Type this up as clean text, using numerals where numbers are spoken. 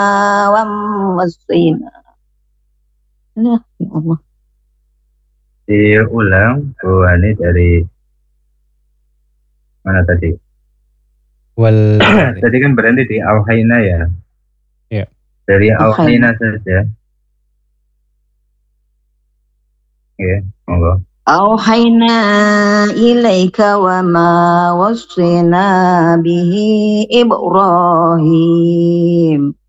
wassina. Nah, ya Allah. Diulang ini dari mana tadi? Tadi kan berhenti di auhayna ya. Ya. Dari auhayna saja. Ya, monggo. Auhayna ilaika wa ma wassina bihi Ibrahim